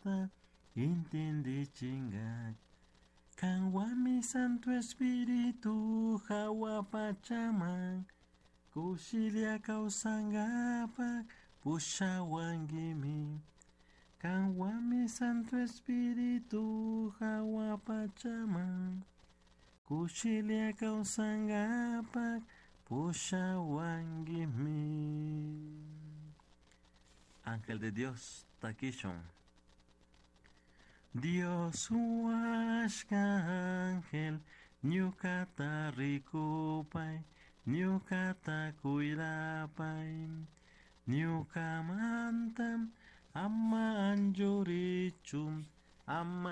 ta intindi chinga. Kan wami Santo Espiritu hawa pachaman kusilia kausangapa pusha wangimi. Kan wami Santo Espiritu hawa pachaman kusilia kausangapa pusha wangimi. Ángel de Dios, Takishon. Dios huashka ángel, nyukata rikupai, nyukata kuilapai, nyuka mantam, amma anjurichum, amma